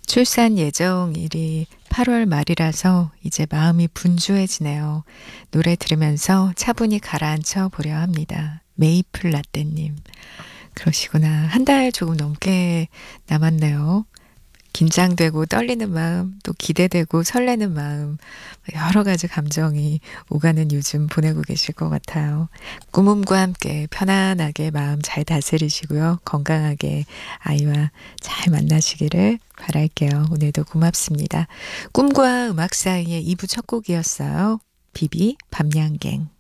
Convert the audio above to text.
출산 예정일이 8월 말이라서 이제 마음이 분주해지네요. 노래 들으면서 차분히 가라앉혀 보려 합니다. 메이플 라떼님. 그러시구나. 한 달 조금 넘게 남았네요. 긴장되고 떨리는 마음, 또 기대되고 설레는 마음, 여러 가지 감정이 오가는 요즘 보내고 계실 것 같아요. 꾸밈과 함께 편안하게 마음 잘 다스리시고요. 건강하게 아이와 잘 만나시기를 바랄게요. 오늘도 고맙습니다. 꿈과 음악 사이의 2부 첫 곡이었어요. 비비 밤양갱.